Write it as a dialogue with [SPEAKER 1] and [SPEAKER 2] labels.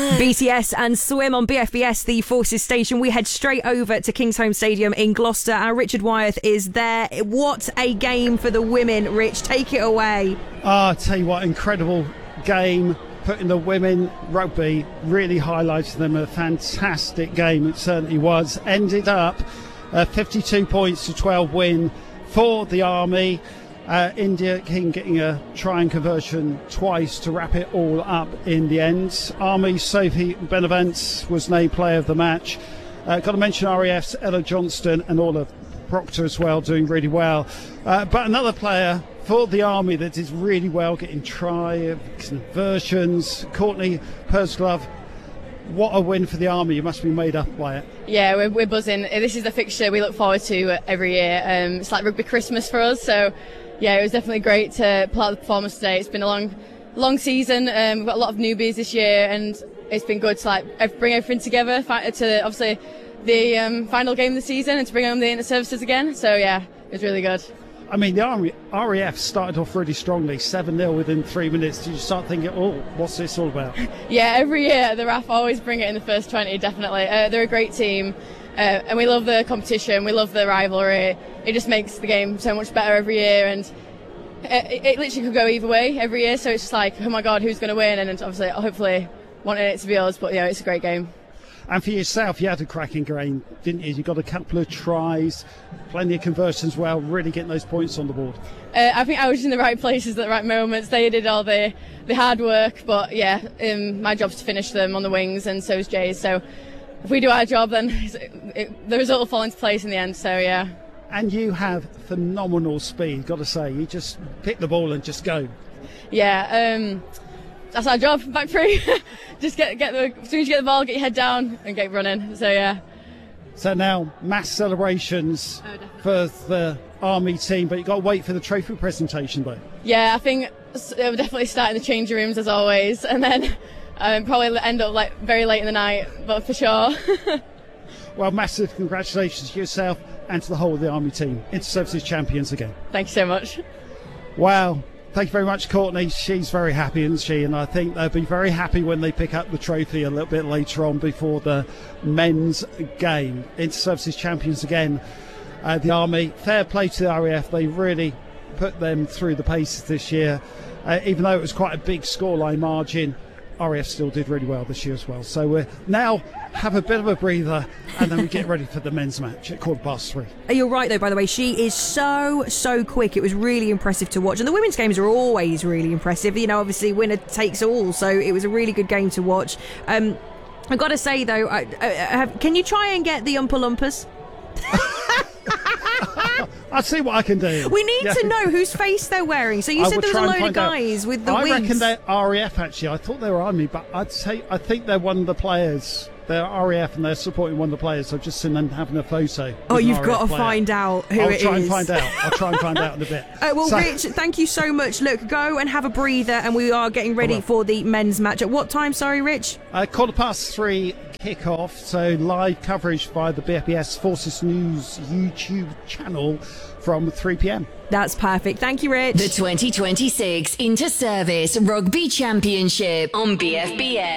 [SPEAKER 1] BTS and Swim on BFBS, the Forces station. We head straight over to Kingsholm Stadium in Gloucester. Our Richard Wyeth is there. What a game for the women, Rich. Take it away.
[SPEAKER 2] I'll tell you what, incredible game. Putting the women rugby, really highlighted them. A fantastic game, it certainly was. Ended up 52 points to 12 win for the Army. India King getting a try and conversion twice to wrap it all up in the end. Army Sophie Benavent was named player of the match. Got to mention RAF's Ella Johnston and Orla Proctor as well, doing really well. But another player for the Army that did really well, getting try conversions, Courtney Pursglove. What a win for the Army. You must be made up by it.
[SPEAKER 3] Yeah, we're buzzing. This is the fixture we look forward to every year. It's like rugby Christmas for us, so yeah, it was definitely great to pull out the performance today. It's been a long season. We've got a lot of newbies this year, and it's been good to bring everything together to obviously the final game of the season and to bring on the inter-services again. So yeah, it was really good.
[SPEAKER 2] I mean, the RAF started off really strongly, 7-0 within 3 minutes. Did you start thinking, what's this all about?
[SPEAKER 3] Yeah, every year the RAF always bring it in the first 20, definitely. They're a great team, and we love the competition, we love the rivalry. It just makes the game so much better every year, and it literally could go either way every year, so it's just like, oh my God, who's going to win? And obviously, hopefully, wanting it to be us, but yeah, it's a great game.
[SPEAKER 2] And for yourself, you had a cracking game, didn't you? You got a couple of tries, plenty of conversions, well, really getting those points on the board.
[SPEAKER 3] I think I was in the right places at the right moments. They did all the hard work, but yeah, my job's to finish them on the wings, and so is Jay's. So if we do our job, then the result will fall into place in the end. So yeah.
[SPEAKER 2] And you have phenomenal speed, got to say. You just pick the ball and just go.
[SPEAKER 3] Yeah. That's our job, back three. Just as soon as you get the ball, get your head down and get running. So yeah.
[SPEAKER 2] So now mass celebrations for the Army team, but you've got to wait for the trophy presentation though.
[SPEAKER 3] Yeah, I think we'll definitely start in the changing rooms as always, and then probably end up very late in the night, but for sure.
[SPEAKER 2] Well, massive congratulations to yourself and to the whole of the Army team. Inter-Services champions again.
[SPEAKER 3] Thank you so much.
[SPEAKER 2] Wow. Thank you very much, Courtney. She's very happy, isn't she? And I think they'll be very happy when they pick up the trophy a little bit later on before the men's game. Inter-Services champions again. The Army, fair play to the RAF. They really put them through the paces this year. Even though it was quite a big scoreline margin, RAF still did really well this year as well. So we now have a bit of a breather, and then we get ready for the men's match at 3:15.
[SPEAKER 1] You're right, though, by the way. She is so quick. It was really impressive to watch. And the women's games are always really impressive. You know, obviously, winner takes all. So it was a really good game to watch. I've got to say, though, can you try and get the Oompa Loompas?
[SPEAKER 2] I'll see what I can do.
[SPEAKER 1] We need to know whose face they're wearing. So you said there was a load of guys with the wigs.
[SPEAKER 2] I reckon they're RAF, actually. I thought they were Army, but I think they're one of the players. They're RAF and they're supporting one of the players. I've just seen them having a photo.
[SPEAKER 1] Oh, you've got to find out who it is.
[SPEAKER 2] I'll try and find out in a bit.
[SPEAKER 1] Rich, thank you so much. Look, go and have a breather, and we are getting ready for the men's match. At what time, sorry, Rich? 3:15
[SPEAKER 2] kick-off. So live coverage by the BFBS Forces News YouTube channel from 3 p.m.
[SPEAKER 1] That's perfect. Thank you, Rich.
[SPEAKER 4] The 2026 Inter-Service Rugby Championship on BFBS.